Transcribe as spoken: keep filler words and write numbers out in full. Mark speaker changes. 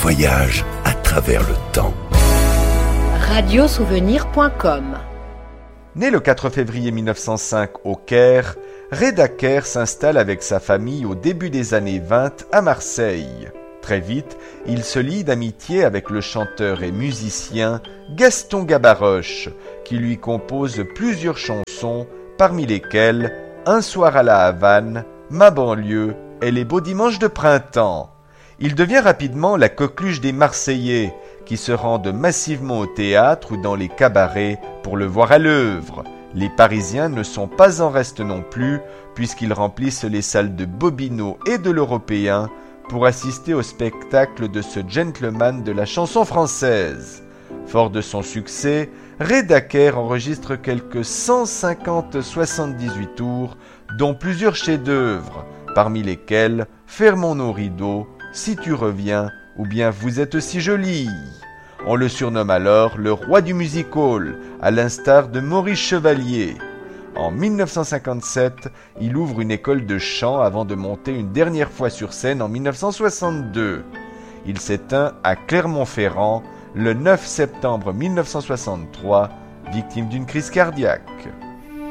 Speaker 1: voyage à travers le temps.
Speaker 2: radiosouvenir point com.
Speaker 3: Né le quatre février mille neuf cent cinq au Caire, Reda Kerr s'installe avec sa famille au début des années vingt à Marseille. Très vite, il se lie d'amitié avec le chanteur et musicien Gaston Gabaroche, qui lui compose plusieurs chansons, parmi lesquelles « Un soir à la Havane »,« Ma banlieue » et « Les beaux dimanches de printemps ». Il devient rapidement la coqueluche des Marseillais, qui se rendent massivement au théâtre ou dans les cabarets pour le voir à l'œuvre. Les Parisiens ne sont pas en reste non plus, puisqu'ils remplissent les salles de Bobino et de l'Européen pour assister au spectacle de ce gentleman de la chanson française. Fort de son succès, Reda Kerr enregistre quelques cent cinquante soixante-dix-huit tours, dont plusieurs chefs-d'œuvre, parmi lesquels « Fermons nos rideaux »,« Si tu reviens » ou bien « Vous êtes si jolie ». On le surnomme alors le roi du music-hall, à l'instar de Maurice Chevalier. En mille neuf cent cinquante-sept, il ouvre une école de chant avant de monter une dernière fois sur scène en mille neuf cent soixante-deux. Il s'éteint à Clermont-Ferrand le neuf septembre mille neuf cent soixante-trois, victime d'une crise cardiaque.